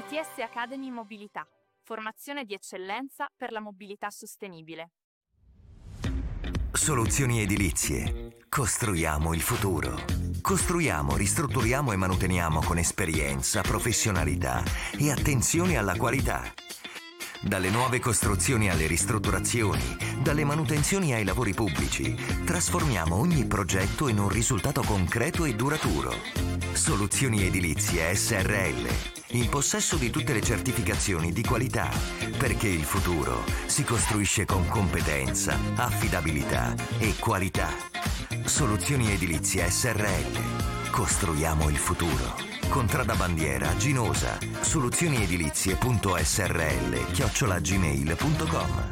ITS Academy Mobilità, formazione di eccellenza per la mobilità sostenibile. Soluzioni edilizie. Costruiamo il futuro. Costruiamo, ristrutturiamo e manuteniamo con esperienza, professionalità e attenzione alla qualità. Dalle nuove costruzioni alle ristrutturazioni, dalle manutenzioni ai lavori pubblici, trasformiamo ogni progetto in un risultato concreto e duraturo. Soluzioni Edilizie SRL, in possesso di tutte le certificazioni di qualità, perché il futuro si costruisce con competenza, affidabilità e qualità. Soluzioni Edilizie SRL. Costruiamo il futuro. Contrada Bandiera, Ginosa. soluzioniedilizie.srl@gmail.com.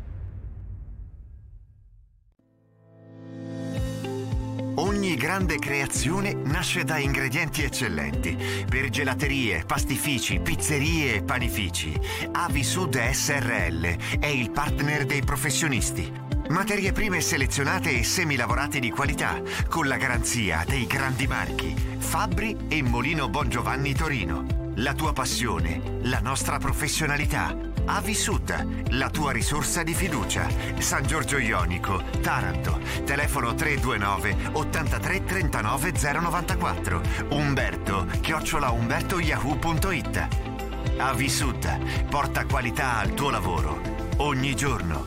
Ogni grande creazione nasce da ingredienti eccellenti. Per gelaterie, pastifici, pizzerie e panifici, Avisud SRL è il partner dei professionisti. Materie prime selezionate e semilavorati di qualità, con la garanzia dei grandi marchi Fabbri e Molino Bongiovanni Torino. La tua passione, la nostra professionalità. Avisud, la tua risorsa di fiducia. San Giorgio Ionico, Taranto. Telefono 329 83 39 094. Umberto@umbertoyahoo.it. Avisud, porta qualità al tuo lavoro ogni giorno.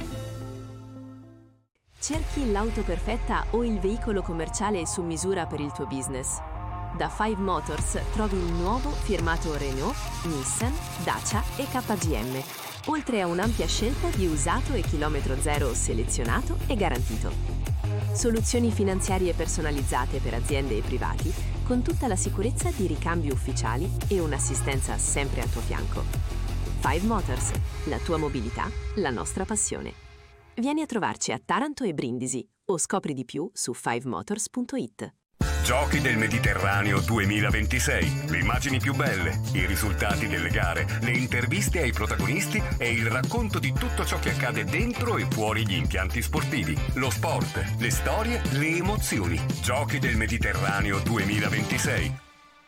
Cerchi l'auto perfetta o il veicolo commerciale su misura per il tuo business? Da 5 Motors trovi il nuovo firmato Renault, Nissan, Dacia e KGM, oltre a un'ampia scelta di usato e chilometro zero selezionato e garantito. Soluzioni finanziarie personalizzate per aziende e privati, con tutta la sicurezza di ricambi ufficiali e un'assistenza sempre a tuo fianco. 5 Motors, la tua mobilità, la nostra passione. Vieni a trovarci a Taranto e Brindisi o scopri di più su 5motors.it. Giochi del Mediterraneo 2026. Le immagini più belle, i risultati delle gare, le interviste ai protagonisti e il racconto di tutto ciò che accade dentro e fuori gli impianti sportivi. Lo sport, le storie, le emozioni. Giochi del Mediterraneo 2026.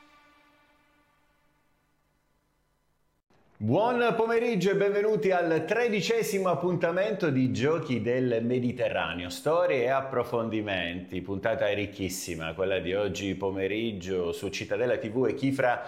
Buon pomeriggio e benvenuti al 13° appuntamento di Giochi del Mediterraneo, storie e approfondimenti, puntata ricchissima, quella di oggi pomeriggio su Cittadella TV e Kifra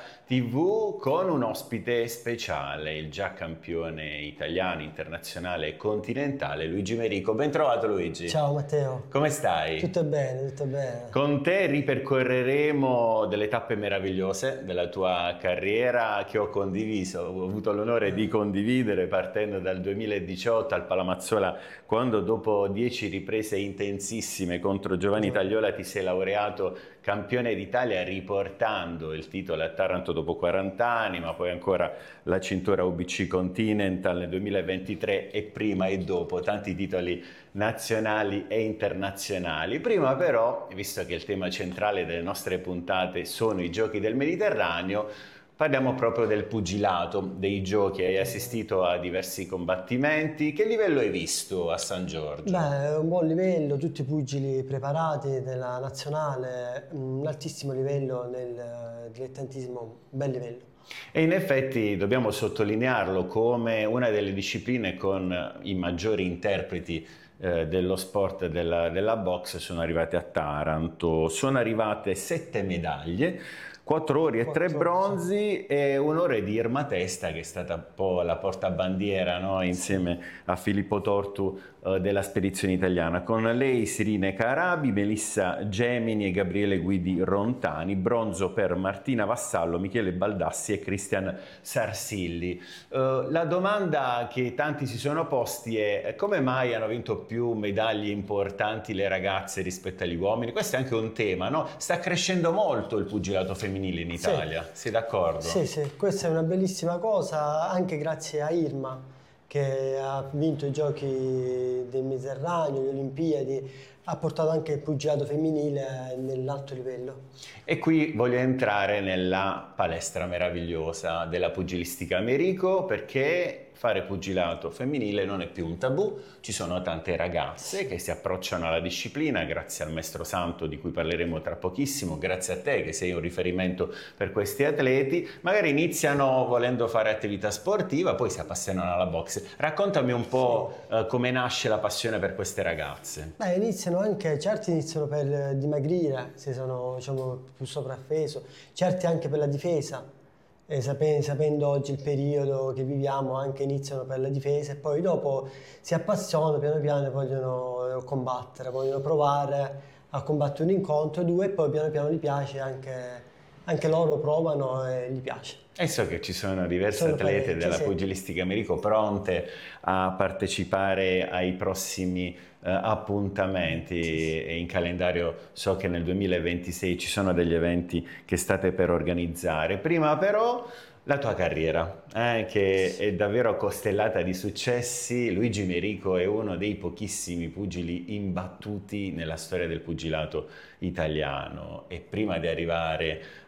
TV con un ospite speciale, il già campione italiano, internazionale e continentale Luigi Merico. Ben trovato Luigi. Ciao Matteo. Come stai? Tutto bene, tutto bene. Con te ripercorreremo delle tappe meravigliose della tua carriera che ho condiviso, ho avuto l'onore di condividere partendo dal 2018 al Palamazzola, quando dopo 10 riprese intensissime contro Giovanni Tagliola ti sei laureato campione d'Italia riportando il titolo a Taranto dopo 40 anni, ma poi ancora la cintura UBC Continental nel 2023 e prima e dopo tanti titoli nazionali e internazionali. Prima però, visto che il tema centrale delle nostre puntate sono i Giochi del Mediterraneo, parliamo proprio del pugilato, dei giochi. Hai assistito a diversi combattimenti. Che livello hai visto a San Giorgio? Beh, un buon livello, tutti i pugili preparati della nazionale, un altissimo livello nel dilettantismo, bel livello. E in effetti dobbiamo sottolinearlo come una delle discipline con i maggiori interpreti dello sport della box. Sono arrivate a Taranto, sono arrivate 7 medaglie, 4 ori e 3 bronzi e un'ora di Irma Testa, che è stata un po' la portabandiera, no? Insieme a Filippo Tortu della spedizione italiana. Con lei Sirine Carabi, Melissa Gemini e Gabriele Guidi Rontani, bronzo per Martina Vassallo, Michele Baldassi e Cristian Sarsilli. La domanda che tanti si sono posti è: come mai hanno vinto più medaglie importanti le ragazze rispetto agli uomini? Questo è anche un tema, no? Sta crescendo molto il pugilato femminile in Italia, sì. Sei d'accordo? Sì, sì, questa è una bellissima cosa, anche grazie a Irma, che ha vinto i Giochi del Mediterraneo, le Olimpiadi, ha portato anche il pugilato femminile nell'alto livello. E qui voglio entrare nella palestra meravigliosa della pugilistica Merico, perché fare pugilato femminile non è più un tabù, ci sono tante ragazze che si approcciano alla disciplina grazie al Maestro Santo di cui parleremo tra pochissimo, grazie a te che sei un riferimento per questi atleti, magari iniziano volendo fare attività sportiva, poi si appassionano alla boxe. Raccontami un po' come nasce la passione per queste ragazze. Certi iniziano per dimagrire, se sono diciamo, più sovrappeso, certi anche per la difesa. Sapendo oggi il periodo che viviamo, anche iniziano per la difesa e poi dopo si appassionano piano piano e vogliono combattere, vogliono provare a combattere un incontro, due, e poi piano piano gli piace, anche loro provano e gli piace. E so che ci sono diverse atlete della pugilistica Merico pronte a partecipare ai prossimi appuntamenti e in calendario so che nel 2026 ci sono degli eventi che state per organizzare. Prima però la tua carriera, che è davvero costellata di successi. Luigi Merico è uno dei pochissimi pugili imbattuti nella storia del pugilato italiano e prima di arrivare